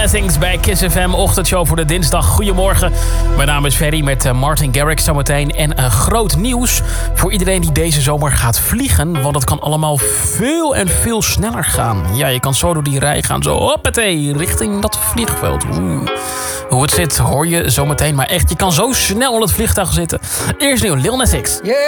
Blessings bij Kiss FM, ochtendshow voor de dinsdag. Goedemorgen, mijn naam is Ferry met Martin Garrix zometeen. En groot nieuws voor iedereen die deze zomer gaat vliegen. Want het kan allemaal veel en veel sneller gaan. Ja, je kan zo door die rij gaan, zo hoppatee, richting dat vliegveld. Hoe het zit hoor je zometeen, maar echt, je kan zo snel in het vliegtuig zitten. Eerst nu Lil Nas X.